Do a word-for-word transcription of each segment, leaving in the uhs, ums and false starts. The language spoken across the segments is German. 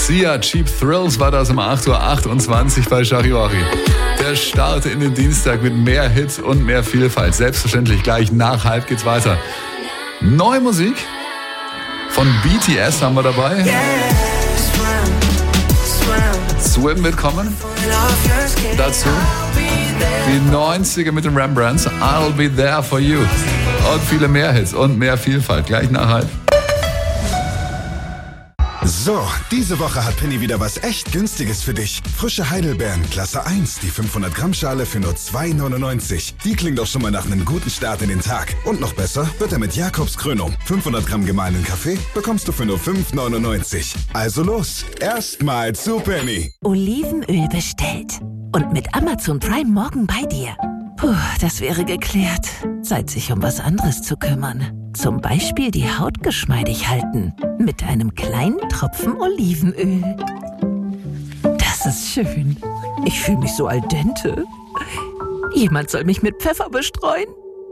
Sia, Cheap Thrills war das um acht Uhr achtundzwanzig bei Charivari. Der Start in den Dienstag mit mehr Hits und mehr Vielfalt. Selbstverständlich gleich nach halb geht's weiter. Neue Musik von B T S haben wir dabei. Swim wird kommen. Dazu die neunziger mit den Rembrandts. I'll be there for you. Und viele mehr Hits und mehr Vielfalt. Gleich nach halb. So, diese Woche hat Penny wieder was echt Günstiges für dich. Frische Heidelbeeren, Klasse eins, die fünfhundert Gramm Schale für nur zwei neunundneunzig. Die klingt doch schon mal nach einem guten Start in den Tag. Und noch besser wird er mit Jakobs Krönung. fünfhundert Gramm gemahlenen Kaffee bekommst du für nur fünf neunundneunzig. Also los, erstmal zu Penny. Olivenöl bestellt. Und mit Amazon Prime morgen bei dir. Puh, das wäre geklärt. Zeit, sich um was anderes zu kümmern. Zum Beispiel die Haut geschmeidig halten. Mit einem kleinen Tropfen Olivenöl. Das ist schön. Ich fühle mich so al dente. Jemand soll mich mit Pfeffer bestreuen.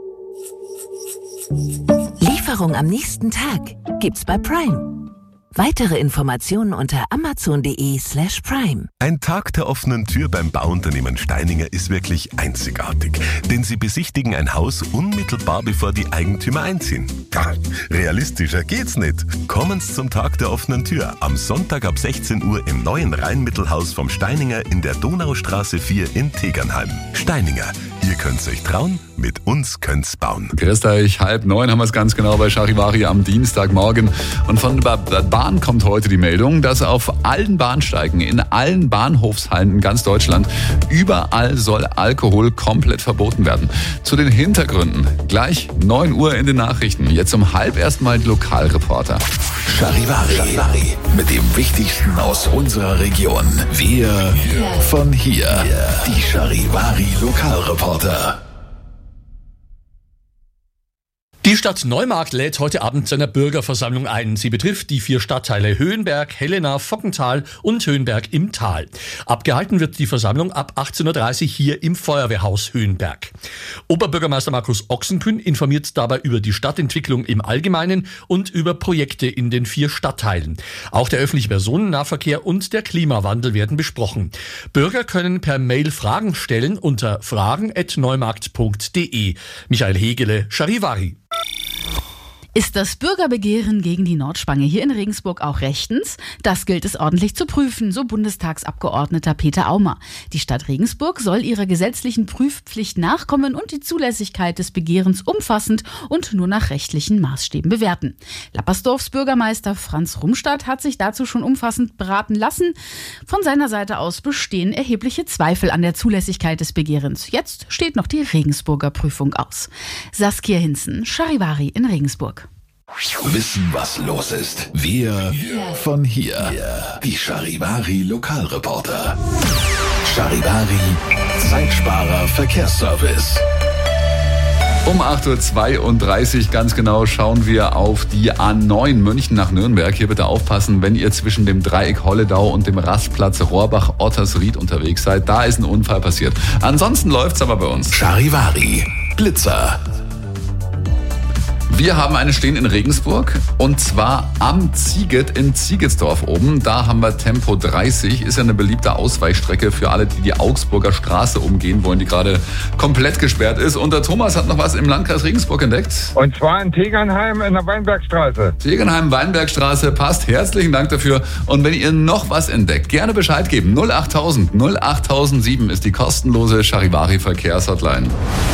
Lieferung am nächsten Tag gibt's bei Prime. Weitere Informationen unter amazon.de slash prime. Ein Tag der offenen Tür beim Bauunternehmen Steininger ist wirklich einzigartig. Denn sie besichtigen ein Haus unmittelbar bevor die Eigentümer einziehen. Ja, realistischer geht's nicht. Kommen Sie zum Tag der offenen Tür am Sonntag ab sechzehn Uhr im neuen Rheinmittelhaus vom Steininger in der Donaustraße vier in Tegernheim. Steininger, ihr könnt's euch trauen, mit uns könnt's bauen. Grüßt euch, halb neun haben wir es ganz genau bei Charivari am Dienstagmorgen. Und von der Bahn kommt heute die Meldung, dass auf allen Bahnsteigen, in allen Bahnhofshallen in ganz Deutschland, überall soll Alkohol komplett verboten werden. Zu den Hintergründen gleich neun Uhr in den Nachrichten. Jetzt um halb erstmal die Lokalreporter. Charivari, Charivari mit dem Wichtigsten aus unserer Region. Wir von hier. Die Charivari Lokalreporter. Die Stadt Neumarkt lädt heute Abend zu einer Bürgerversammlung ein. Sie betrifft die vier Stadtteile Höhenberg, Helena, Fockental und Höhenberg im Tal. Abgehalten wird die Versammlung ab achtzehn Uhr dreißig hier im Feuerwehrhaus Höhenberg. Oberbürgermeister Markus Ochsenkün informiert dabei über die Stadtentwicklung im Allgemeinen und über Projekte in den vier Stadtteilen. Auch der öffentliche Personennahverkehr und der Klimawandel werden besprochen. Bürger können per Mail Fragen stellen unter fragen at neumarkt punkt de. Michael Hegele, Charivari. Ist das Bürgerbegehren gegen die Nordspange hier in Regensburg auch rechtens? Das gilt es ordentlich zu prüfen, so Bundestagsabgeordneter Peter Aumer. Die Stadt Regensburg soll ihrer gesetzlichen Prüfpflicht nachkommen und die Zulässigkeit des Begehrens umfassend und nur nach rechtlichen Maßstäben bewerten. Lappersdorfs Bürgermeister Franz Rumstadt hat sich dazu schon umfassend beraten lassen. Von seiner Seite aus bestehen erhebliche Zweifel an der Zulässigkeit des Begehrens. Jetzt steht noch die Regensburger Prüfung aus. Saskia Hinzen, Charivari in Regensburg. Wissen, was los ist. Wir von hier. Die Charivari Lokalreporter. Charivari Zeitsparer Verkehrsservice. Um acht Uhr zweiunddreißig ganz genau schauen wir auf die A neun München nach Nürnberg. Hier bitte aufpassen, wenn ihr zwischen dem Dreieck Holledau und dem Rastplatz Rohrbach-Ottersried unterwegs seid. Da ist ein Unfall passiert. Ansonsten läuft's aber bei uns. Charivari Blitzer. Wir haben eine stehen in Regensburg und zwar am Zieget in Ziegetsdorf oben. Da haben wir Tempo dreißig, ist ja eine beliebte Ausweichstrecke für alle, die die Augsburger Straße umgehen wollen, die gerade komplett gesperrt ist. Und der Thomas hat noch was im Landkreis Regensburg entdeckt. Und zwar in Tegernheim in der Weinbergstraße. Tegernheim, Weinbergstraße, passt. Herzlichen Dank dafür. Und wenn ihr noch was entdeckt, gerne Bescheid geben. null achttausend null achttausendsieben ist die kostenlose Charivari Verkehrshotline.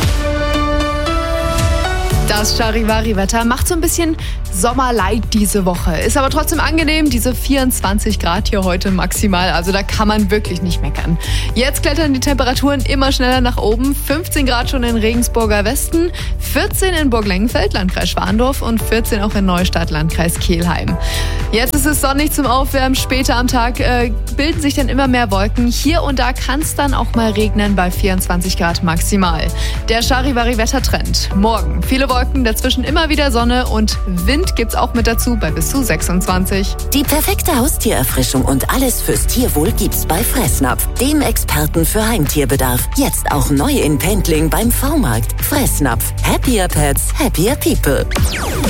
Das Charivari-Wetter macht so ein bisschen Sommerleid diese Woche. Ist aber trotzdem angenehm, diese vierundzwanzig Grad hier heute maximal. Also da kann man wirklich nicht meckern. Jetzt klettern die Temperaturen immer schneller nach oben. fünfzehn Grad schon in Regensburger Westen, vierzehn in Burg-Lengenfeld, Landkreis Schwandorf und vierzehn auch in Neustadt, Landkreis Kelheim. Jetzt ist es sonnig zum Aufwärmen. Später am Tag äh, bilden sich dann immer mehr Wolken. Hier und da kann es dann auch mal regnen bei vierundzwanzig Grad maximal. Der Charivari-Wettertrend. Morgen viele Wolken. Dazwischen immer wieder Sonne und Wind gibt's auch mit dazu bei bis zu sechsundzwanzig. Die perfekte Haustiererfrischung und alles fürs Tierwohl gibt's bei Fressnapf, dem Experten für Heimtierbedarf. Jetzt auch neu in Pendling beim V-Markt. Fressnapf. Happier Pets, happier people.